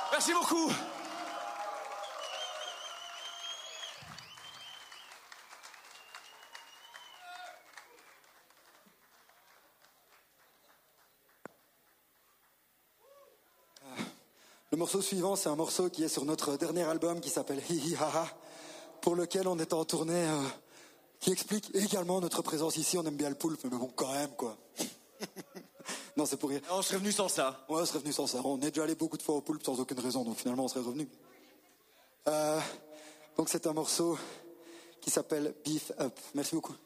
Merci beaucoup. Le morceau suivant, c'est un morceau qui est sur notre dernier album qui s'appelle Hi Hi Ha Ha, pour lequel on est en tournée, qui explique également notre présence ici. On aime bien le poulpe, mais bon, quand même, quoi. Non, c'est pour rire. On serait venu sans ça. Ouais, on serait venu sans ça. On est déjà allé beaucoup de fois au poulpe sans aucune raison, donc finalement, on serait revenu. Donc c'est un morceau qui s'appelle Beef Up. Merci beaucoup.